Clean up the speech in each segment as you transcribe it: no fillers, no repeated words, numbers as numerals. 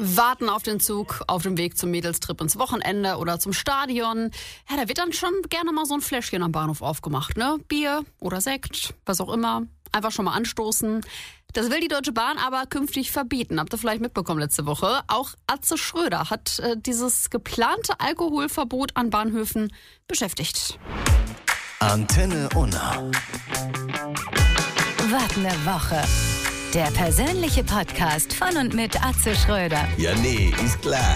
warten auf den Zug, auf dem Weg zum Mädelstrip ins Wochenende oder zum Stadion. Ja, da wird dann schon gerne mal so ein Fläschchen am Bahnhof aufgemacht, ne? Bier oder Sekt, was auch immer. Einfach schon mal anstoßen. Das will die Deutsche Bahn aber künftig verbieten. Habt ihr vielleicht mitbekommen letzte Woche. Auch Atze Schröder hat dieses geplante Alkoholverbot an Bahnhöfen beschäftigt. Antenne Unna. Wart eine Woche. Der persönliche Podcast von und mit Atze Schröder. Ja, nee, ist klar.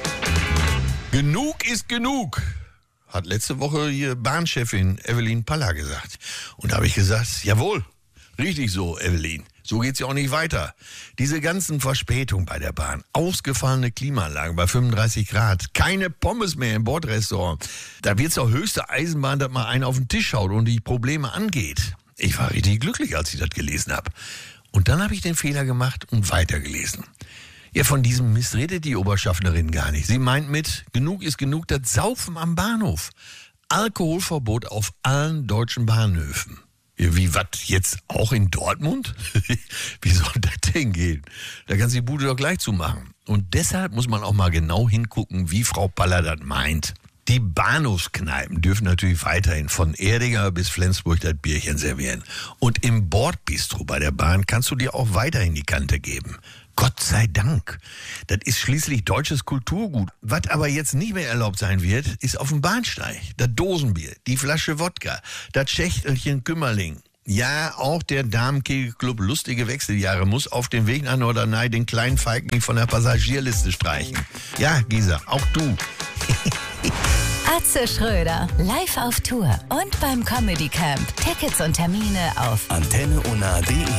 Genug ist genug, hat letzte Woche hier Bahnchefin Evelyn Paller gesagt. Und da habe ich gesagt, jawohl, richtig so, Evelyn. So geht's ja auch nicht weiter. Diese ganzen Verspätungen bei der Bahn, ausgefallene Klimaanlagen bei 35 Grad, keine Pommes mehr im Bordrestaurant. Da wird's auch höchste Eisenbahn, dass mal einer auf den Tisch schaut und die Probleme angeht. Ich war richtig glücklich, als ich das gelesen habe. Und dann habe ich den Fehler gemacht und weitergelesen. Ja, von diesem Mist redet die Oberschaffnerin gar nicht. Sie meint mit, genug ist genug, das Saufen am Bahnhof. Alkoholverbot auf allen deutschen Bahnhöfen. Ja, wie, was, jetzt auch in Dortmund? Wie soll das denn gehen? Da kannst du die Bude doch gleich zumachen. Und deshalb muss man auch mal genau hingucken, wie Frau Paller das meint. Die Bahnhofskneipen dürfen natürlich weiterhin von Erdinger bis Flensburg das Bierchen servieren. Und im Bordbistro bei der Bahn kannst du dir auch weiterhin die Kante geben. Gott sei Dank. Das ist schließlich deutsches Kulturgut. Was aber jetzt nicht mehr erlaubt sein wird, ist auf dem Bahnsteig. Das Dosenbier, die Flasche Wodka, das Schächtelchen Kümmerling. Ja, auch der Damenkegelclub Lustige Wechseljahre muss auf dem Weg nach Norderney den kleinen Feigling von der Passagierliste streichen. Ja, Gisa, auch du. Atze Schröder, live auf Tour und beim Comedy Camp. Tickets und Termine auf AntenneUnna.de